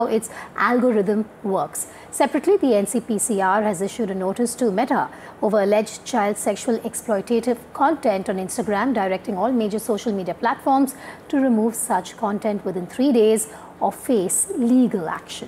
its algorithm works. Separately, the NCPCR has issued a notice to Meta over alleged child sexual exploitative content on Instagram, directing all major social media platforms to remove such content within 3 days or face legal action.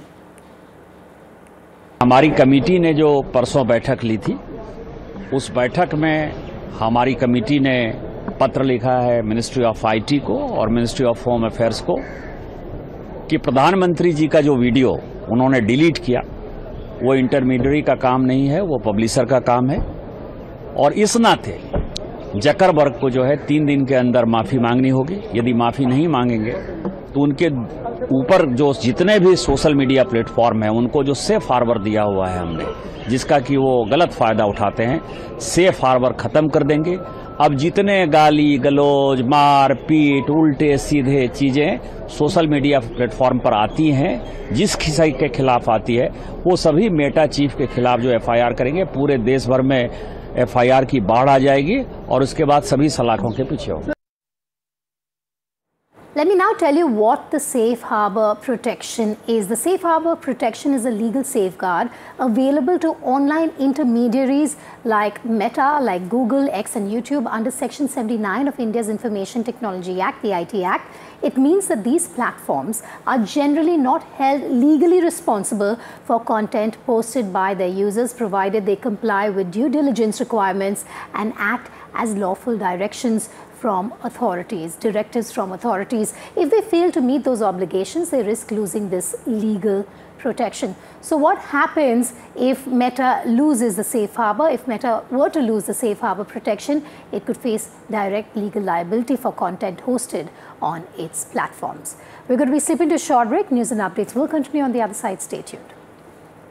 हमारी committee ने जो परसों बैठक ली थी, उस बैठक में हमारी कमेटी ने पत्र लिखा है मिनिस्ट्री ऑफ आईटी को और मिनिस्ट्री ऑफ होम अफेयर्स को कि प्रधानमंत्री जी का जो वीडियो उन्होंने डिलीट किया वो इंटरमीडियरी का काम नहीं है, वो पब्लिशर का काम है। और इस नाते जकरबर्ग को जो है 3 दिन के अंदर माफी मांगनी होगी। यदि माफी नहीं मांगेंगे तो उनके ऊपर जो जितने भी सोशल मीडिया प्लेटफॉर्म है उनको जो सेफ हार्बर दिया हुआ है हमने, जिसका कि वो गलत फायदा उठाते हैं, सेफ हार्बर खत्म कर देंगे। अब जितने गाली गलौज मार पीट उल्टे सीधे चीजें सोशल मीडिया प्लेटफॉर्म पर आती हैं, जिस किसी के खिलाफ आती है वो सभी मेटा चीफ के खिलाफ जो एफआईआर करेंगे, पूरे देश भर में एफआईआर की बाढ़ आ जाएगी और उसके बाद सभी सलाखों के पीछे होगा। Let me now tell you what the Safe Harbor Protection is. The Safe Harbor Protection is a legal safeguard available to online intermediaries like Meta, like Google, X and YouTube under Section 79 of India's Information Technology Act, the IT Act. It means that these platforms are generally not held legally responsible for content posted by their users, provided they comply with due diligence requirements and act as lawful directives from authorities. If they fail to meet those obligations, they risk losing this legal protection. So what happens if Meta loses the safe harbor? If Meta were to lose the safe harbor protection, it could face direct legal liability for content hosted on its platforms. We're going to be slipping to a short break. News and updates will continue on the other side. Stay tuned.